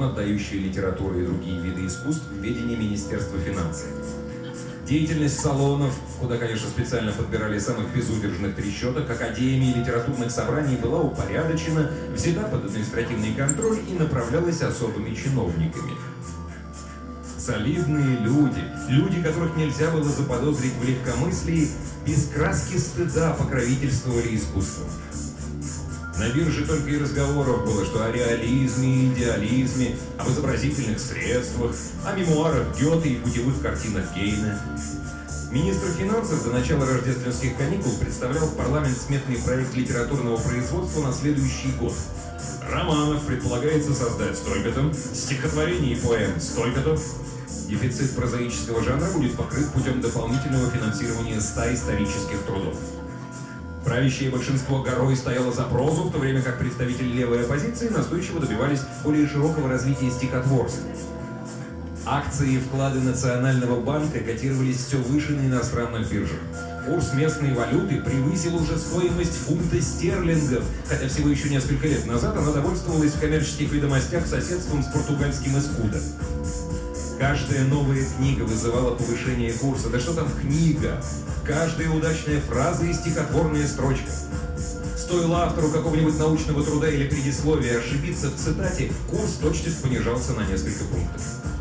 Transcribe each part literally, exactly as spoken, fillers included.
отдающие литературу и другие виды искусств в ведение Министерства финансов. Деятельность салонов, куда, конечно, специально подбирали самых безудержных трещоток, академий и литературных собраний, была упорядочена, взята под административный контроль и направлялась особыми чиновниками. Солидные люди, люди, которых нельзя было заподозрить в легкомыслии, без краски стыда покровительствовали искусству. На бирже только и разговоров было, что о реализме, идеализме, об изобразительных средствах, о мемуарах Гёте и путевых картинах Гейна. Министр финансов до начала рождественских каникул представлял в парламент сметный проект литературного производства на следующий год. Романов предполагается создать столько-то, стихотворений и поэм столько-то. Дефицит прозаического жанра будет покрыт путем дополнительного финансирования ста исторических трудов. Правящее большинство горой стояло за прозу, в то время как представители левой оппозиции настойчиво добивались более широкого развития стихотворства. Акции и вклады Национального банка котировались все выше на иностранных биржах. Курс местной валюты превысил уже стоимость фунта стерлингов, хотя всего еще несколько лет назад она довольствовалась в коммерческих ведомостях соседством с португальским эскудо. Каждая новая книга вызывала повышение курса. Да что там книга? Каждая удачная фраза и стихотворная строчка. Стоило автору какого-нибудь научного труда или предисловия ошибиться в цитате, курс тотчас понижался на несколько пунктов.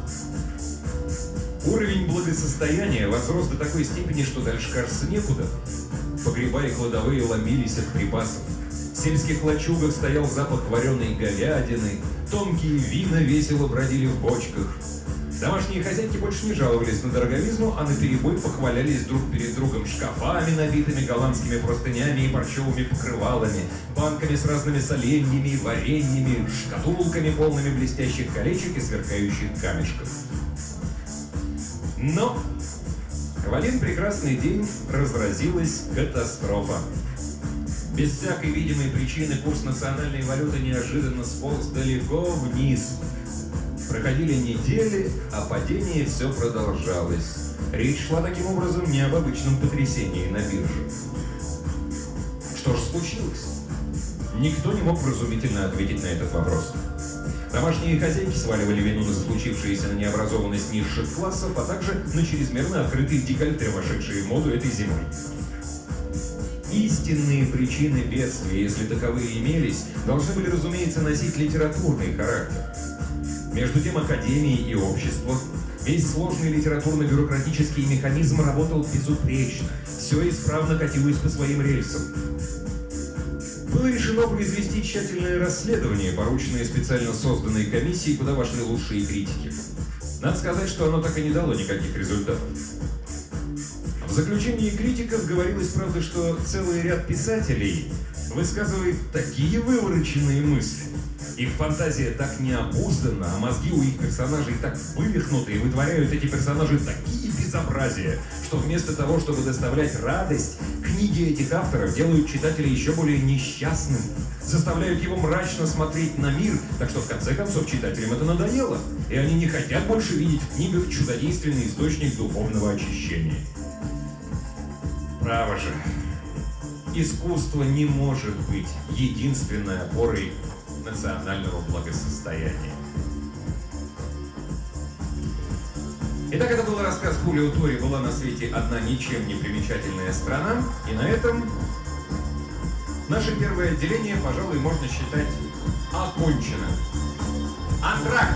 Уровень благосостояния возрос до такой степени, что дальше, кажется, некуда. Погреба и кладовые ломились от припасов. В сельских лачугах стоял запах вареной говядины, тонкие вина весело бродили в бочках. Домашние хозяйки больше не жаловались на дороговизну, а наперебой похвалялись друг перед другом шкафами, набитыми голландскими простынями и парчевыми покрывалами, банками с разными соленьями, вареньями, шкатулками, полными блестящих колечек и сверкающих камешков. Но в один прекрасный день разразилась катастрофа. Без всякой видимой причины курс национальной валюты неожиданно сполз далеко вниз. Проходили недели, а падение все продолжалось. Речь шла таким образом не об обычном потрясении на бирже. Что же случилось? Никто не мог вразумительно ответить на этот вопрос. Домашние хозяйки сваливали вину на случившееся на необразованность низших классов, а также на чрезмерно открытые декольте, вошедшие в моду этой зимой. Истинные причины бедствия, если таковые имелись, должны были, разумеется, носить литературный характер. Между тем, академии и общество, весь сложный литературно-бюрократический механизм работал безупречно, все исправно катилось по своим рельсам. Было решено произвести тщательное расследование, порученное специально созданной комиссией, куда вошли лучшие критики. Надо сказать, что оно так и не дало никаких результатов. В заключении критиков говорилось, правда, что целый ряд писателей высказывает такие вывороченные мысли. Их фантазия так необуздана, а мозги у их персонажей так вывихнуты и вытворяют эти персонажи такие безобразия, что вместо того, чтобы доставлять радость, книги этих авторов делают читателя еще более несчастным, заставляют его мрачно смотреть на мир, так что в конце концов читателям это надоело, и они не хотят больше видеть в книгах чудодейственный источник духовного очищения. Право же, искусство не может быть единственной опорой национального благосостояния. Итак, это был рассказ Хулио Тори «Была на свете одна ничем не примечательная страна», и на этом наше первое отделение, пожалуй, можно считать окончено. Антракт!